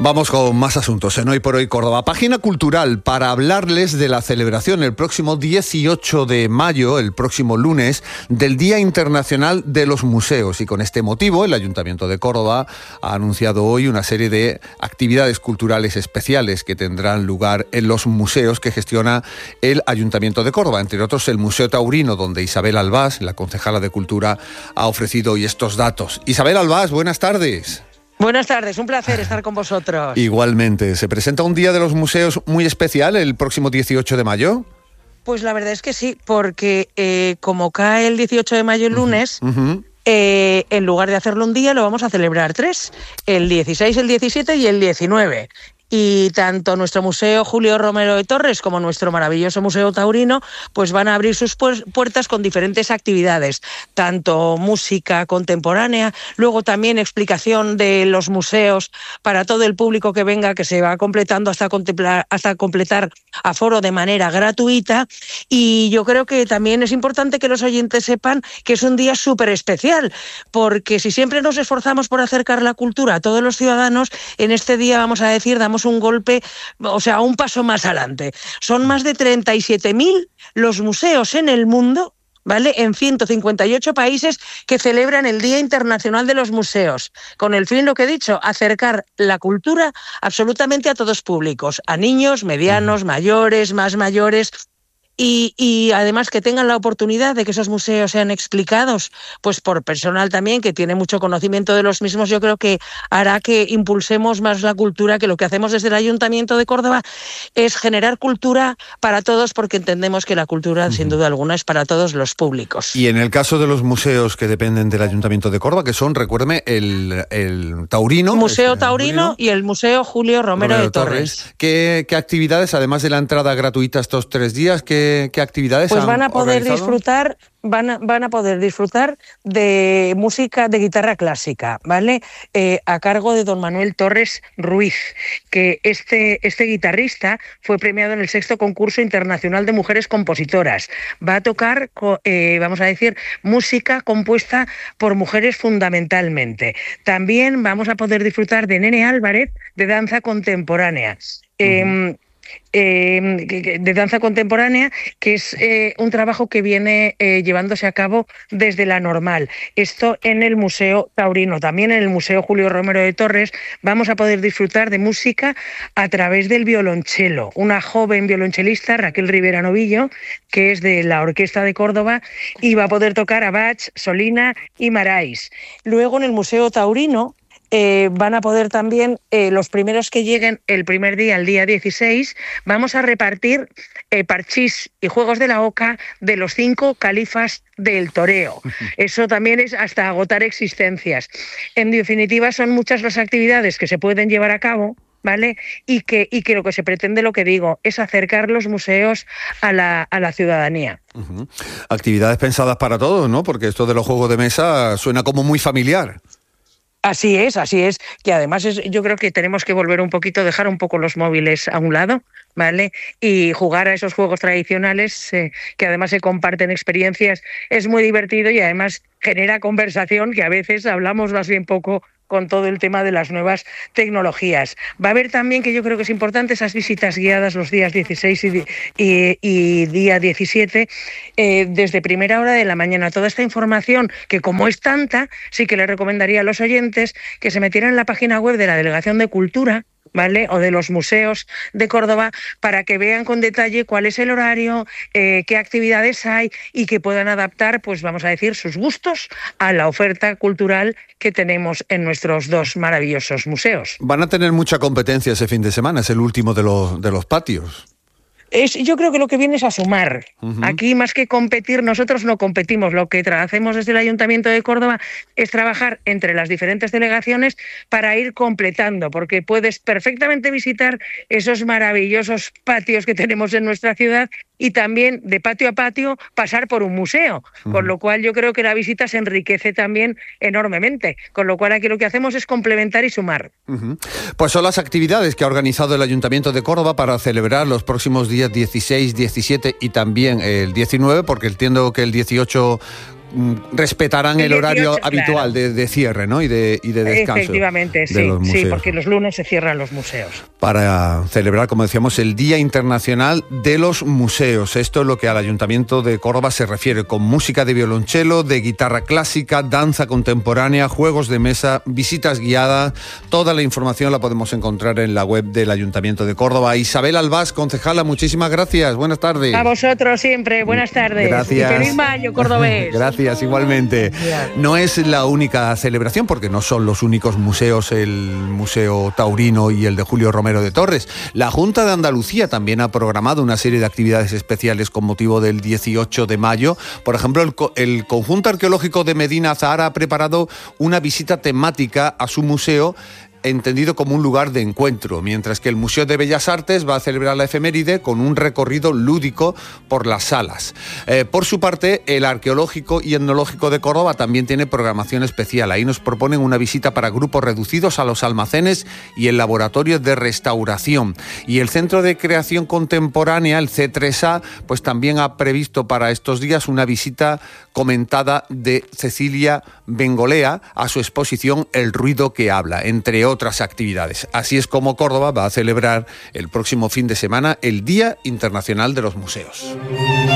Vamos con más asuntos en Hoy por Hoy Córdoba. Página cultural para hablarles de la celebración el próximo 18 de mayo, el próximo lunes, del Día Internacional de los Museos. Y con este motivo, el Ayuntamiento de Córdoba ha anunciado hoy una serie de actividades culturales especiales que tendrán lugar en los museos que gestiona el Ayuntamiento de Córdoba. Entre otros, el Museo Taurino, donde Isabel Albás, la concejala de Cultura, ha ofrecido hoy estos datos. Isabel Albás, buenas tardes. Buenas tardes, un placer estar con vosotros. Igualmente. ¿Se presenta un Día de los Museos muy especial el próximo 18 de mayo? Pues la verdad es que sí, porque como cae el 18 de mayo el lunes, en lugar de hacerlo un día, lo vamos a celebrar 3, el 16, el 17 y el 19. Y tanto nuestro Museo Julio Romero de Torres como nuestro maravilloso Museo Taurino pues van a abrir sus puertas con diferentes actividades, tanto música contemporánea, luego también explicación de los museos para todo el público que venga, que se va completando hasta completar aforo de manera gratuita. Y yo creo que también es importante que los oyentes sepan que es un día súper especial, porque si siempre nos esforzamos por acercar la cultura a todos los ciudadanos, en este día vamos a decir, damos un golpe, o sea, un paso más adelante. Son más de 37.000 los museos en el mundo, ¿vale?, en 158 países que celebran el Día Internacional de los Museos, con el fin, lo que he dicho, acercar la cultura absolutamente a todos públicos, a niños, medianos, mayores, más mayores. Y además que tengan la oportunidad de que esos museos sean explicados pues por personal también que tiene mucho conocimiento de los mismos. Yo creo que hará que impulsemos más la cultura, que lo que hacemos desde el Ayuntamiento de Córdoba es generar cultura para todos, porque entendemos que la cultura, sin duda alguna, es para todos los públicos. Y en el caso de los museos que dependen del Ayuntamiento de Córdoba, que son, recuérdeme, el Taurino... Museo Taurino y el Museo Julio Romero de Torres. ¿Qué actividades, además de la entrada gratuita estos 3 días, qué actividades pues han van a poder organizado? van a poder disfrutar de música de guitarra clásica, ¿vale? A cargo de don Manuel Torres Ruiz, que este guitarrista fue premiado en el 6º Concurso Internacional de Mujeres Compositoras. Va a tocar, vamos a decir, música compuesta por mujeres fundamentalmente. También vamos a poder disfrutar de Nene Álvarez, de danza contemporánea. De danza contemporánea, que es un trabajo que viene llevándose a cabo desde la Normal. Esto en el Museo Taurino. También en el Museo Julio Romero de Torres vamos a poder disfrutar de música a través del violonchelo. Una joven violonchelista, Raquel Rivera Novillo, que es de la Orquesta de Córdoba, y va a poder tocar a Bach, Solina y Marais. Luego en el Museo Taurino van a poder también, los primeros que lleguen el primer día, el día 16, vamos a repartir parchís y juegos de la oca de los 5 califas del toreo. Eso también es hasta agotar existencias. En definitiva, son muchas las actividades que se pueden llevar a cabo, ¿vale? Y que lo que se pretende, lo que digo, es acercar los museos a la ciudadanía. Actividades pensadas para todos, ¿no? Porque esto de los juegos de mesa suena como muy familiar. Así es, que además yo creo que tenemos que volver un poquito, dejar un poco los móviles a un lado, ¿vale? Y jugar a esos juegos tradicionales que además se comparten experiencias. Es muy divertido y además genera conversación, que a veces hablamos más bien poco con todo el tema de las nuevas tecnologías. Va a haber también, que yo creo que es importante, esas visitas guiadas los días 16 y día 17, desde primera hora de la mañana. Toda esta información, que como es tanta, sí que le recomendaría a los oyentes que se metieran en la página web de la Delegación de Cultura, ¿vale?, o de los museos de Córdoba, para que vean con detalle cuál es el horario, qué actividades hay, y que puedan adaptar, pues vamos a decir, sus gustos a la oferta cultural que tenemos en nuestros 2 maravillosos museos. Van a tener mucha competencia ese fin de semana, es el último de los patios. Yo creo que lo que viene es a sumar. Aquí, más que competir, nosotros no competimos. Lo que hacemos desde el Ayuntamiento de Córdoba es trabajar entre las diferentes delegaciones para ir completando, porque puedes perfectamente visitar esos maravillosos patios que tenemos en nuestra ciudad y también, de patio a patio, pasar por un museo. Con lo cual yo creo que la visita se enriquece también enormemente. Con lo cual aquí lo que hacemos es complementar y sumar. Pues son las actividades que ha organizado el Ayuntamiento de Córdoba para celebrar los próximos días 16, 17 y también el 19, porque entiendo que el 18 respetarán el horario habitual de cierre, ¿no? y de descanso. Efectivamente, sí, porque los lunes se cierran los museos. Para celebrar, como decíamos, el Día Internacional de los Museos. Esto es lo que al Ayuntamiento de Córdoba se refiere, con música de violonchelo, de guitarra clásica, danza contemporánea, juegos de mesa, visitas guiadas. Toda la información la podemos encontrar en la web del Ayuntamiento de Córdoba. Isabel Albás, concejala, muchísimas gracias. Buenas tardes. A vosotros siempre. Buenas tardes. Gracias. Y feliz mayo, cordobés. Gracias, igualmente. No es la única celebración, porque no son los únicos museos, el Museo Taurino y el de Julio Romero de Torres. La Junta de Andalucía también ha programado una serie de actividades especiales con motivo del 18 de mayo. Por ejemplo, el Conjunto Arqueológico de Medina Zahara ha preparado una visita temática a su museo, entendido como un lugar de encuentro, mientras que el Museo de Bellas Artes va a celebrar la efeméride con un recorrido lúdico por las salas. Por su parte, el Arqueológico y Etnológico de Córdoba también tiene programación especial. Ahí nos proponen una visita para grupos reducidos a los almacenes y el laboratorio de restauración. Y el Centro de Creación Contemporánea, el C3A, pues también ha previsto para estos días una visita comentada de Cecilia Bengolea a su exposición El ruido que habla, entre otras actividades. Así es como Córdoba va a celebrar el próximo fin de semana el Día Internacional de los Museos.